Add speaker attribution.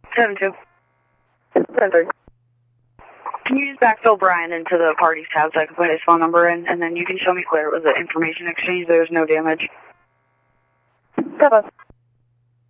Speaker 1: 7-2.
Speaker 2: 7-3.
Speaker 1: Can you just backfill Brian into the parties tab so I can put his phone number in, and then you can show me clear it was an information exchange, there was no damage.
Speaker 2: 7.